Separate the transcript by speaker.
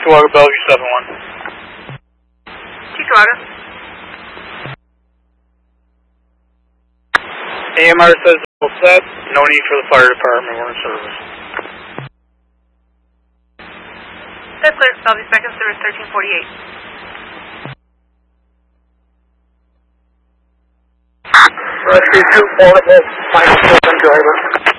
Speaker 1: Chihuahua Bellevue 7-1.
Speaker 2: Chihuahua.
Speaker 1: AMR says all set. No need for the fire department. We're in service.
Speaker 2: That's clear. Bellevue second service 1348.
Speaker 3: Rescue 2, portable, minus driver.